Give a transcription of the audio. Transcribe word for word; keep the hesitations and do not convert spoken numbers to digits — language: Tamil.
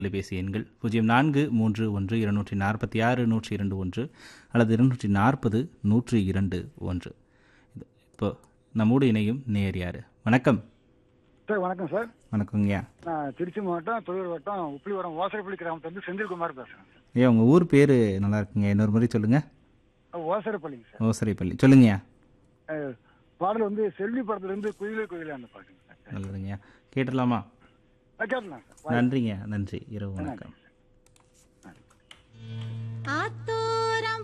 தொலைபேசி எண்கள் பூஜ்ஜியம் நான்கு மூன்று ஒன்று இருநூற்றி நாற்பத்தி ஆறு நூற்றி இரண்டு ஒன்று அல்லது இருநூற்றி நாற்பது நூற்றி இரண்டு ஒன்று. இப்போ நம்மோடு இணையும் நேர் யார்? வணக்கம் சார். வணக்கம் சார். வணக்கங்கய்யா. நான் திருச்சி மாவட்டம் தொழில் வட்டம் உப்பிலிவரம் ஓசரப்பள்ளி கிராமத்துலேருந்து செந்தில்குமார் பேசுகிறேன் சார். ஐயா உங்கள் ஊர் பேர் நல்லா இருக்குங்க, இன்னொரு முறை சொல்லுங்கள். ஓசரப்பள்ளிங்க சார். ஓசரைப்பள்ளி சொல்லுங்கய்யா. அஹ், பாடல் வந்து செல்வி படத்துலேருந்து குயிலே குயிலே அந்த பாட்டுங்க சார். நல்லதுங்கய்யா, கேட்டுடலாமா? அஹ், கேட்கலாம் சார். நன்றிங்க, நன்றி. இரவு வணக்கம். நன்றி. ஆத்தோ